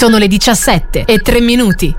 Sono le 17:03.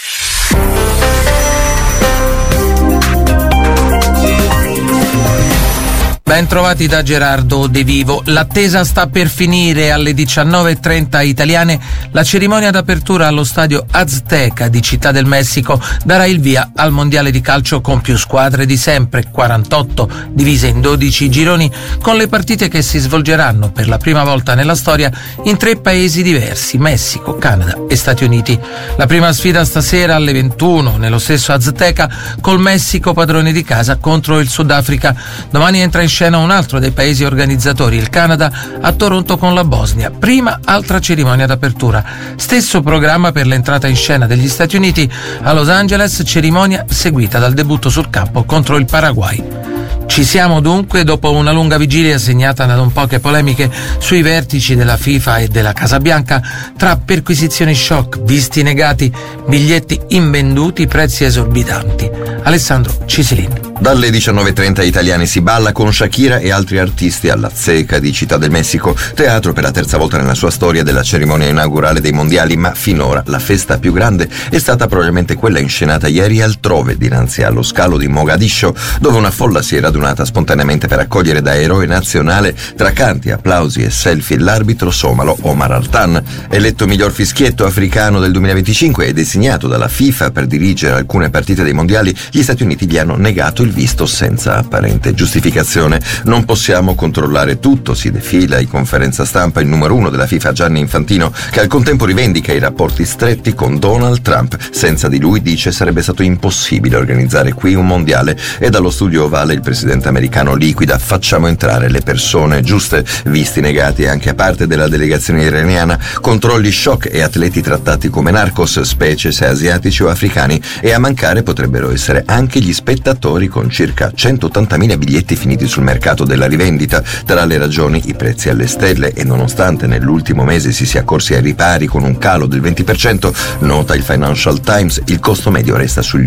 Ben trovati da Gerardo De Vivo. L'attesa sta per finire. Alle 19:30 italiane la cerimonia d'apertura allo stadio Azteca di Città del Messico darà il via al mondiale di calcio con più squadre di sempre, 48 divise in 12 gironi, con le partite che si svolgeranno per la prima volta nella storia in 3 paesi diversi: Messico, Canada e Stati Uniti. La prima sfida stasera alle 21 nello stesso Azteca, col Messico padrone di casa contro il Sudafrica. Domani entra in scena un altro dei paesi organizzatori, il Canada, a Toronto con la Bosnia. Prima altra cerimonia d'apertura. Stesso programma per l'entrata in scena degli Stati Uniti a Los Angeles, cerimonia seguita dal debutto sul campo contro il Paraguay. Ci siamo dunque dopo una lunga vigilia segnata da non poche polemiche sui vertici della FIFA e della Casa Bianca, tra perquisizioni shock, visti negati, biglietti invenduti, prezzi esorbitanti. Alessandro Cisilin. Dalle 19:30 italiani si balla con Shakira e altri artisti all'Azteca di Città del Messico, teatro per la terza volta nella sua storia della cerimonia inaugurale dei mondiali, ma finora la festa più grande è stata probabilmente quella inscenata ieri altrove, dinanzi allo scalo di Mogadiscio, dove una folla si è radunata spontaneamente per accogliere da eroe nazionale, tra canti, applausi e selfie, l'arbitro somalo Omar Hartan. Eletto miglior fischietto africano del 2025 e designato dalla FIFA per dirigere alcune partite dei mondiali, gli Stati Uniti gli hanno negato il visto senza apparente giustificazione. Non possiamo controllare tutto, si defila in conferenza stampa il numero 1 della FIFA Gianni Infantino, che al contempo rivendica i rapporti stretti con Donald Trump. Senza di lui, dice, sarebbe stato impossibile organizzare qui un mondiale, e dallo studio ovale il presidente americano liquida: facciamo entrare le persone giuste. Visti negati anche a parte della delegazione iraniana, controlli shock e atleti trattati come narcos, specie se asiatici o africani, e a mancare potrebbero essere anche gli spettatori, con circa 180.000 biglietti finiti sul mercato della rivendita. Tra le ragioni, i prezzi alle stelle, e nonostante nell'ultimo mese si sia corsi ai ripari con un calo del 20%, nota il Financial Times, il costo medio resta sugli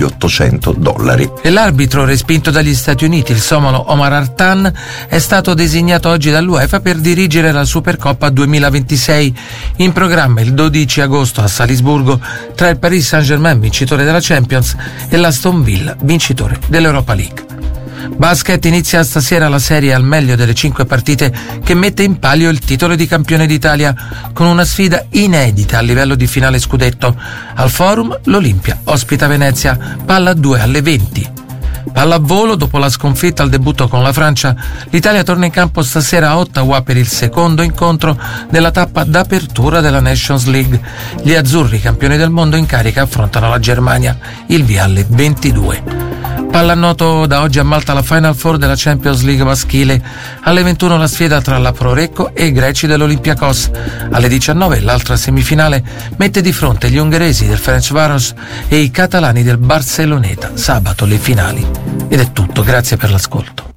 $800. E l'arbitro respinto dagli Stati Uniti, il somalo Omar Hartan, è stato designato oggi dall'UEFA per dirigere la Supercoppa 2026, in programma il 12 agosto a Salisburgo tra il Paris Saint-Germain, vincitore della Champions, e l'Aston Villa, vincitore dell'Europa League. Basket: inizia stasera la serie al meglio delle 5 partite che mette in palio il titolo di campione d'Italia, con una sfida inedita a livello di finale scudetto. Al Forum l'Olimpia ospita Venezia, palla 2 alle 20. Pallavolo: dopo la sconfitta al debutto con la Francia, l'Italia torna in campo stasera a Ottawa per il secondo incontro della tappa d'apertura della Nations League. Gli azzurri, campioni del mondo in carica, affrontano la Germania. Il via alle 22. Pallanuoto: da oggi a Malta la Final Four della Champions League maschile. Alle 21 la sfida tra la Pro Recco e i greci dell'Olympiakos. Alle 19 l'altra semifinale mette di fronte gli ungheresi del Ferencváros e i catalani del Barceloneta. Sabato le finali. Ed è tutto, grazie per l'ascolto.